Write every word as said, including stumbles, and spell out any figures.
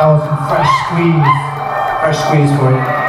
That was some fresh squeeze, fresh squeeze for it.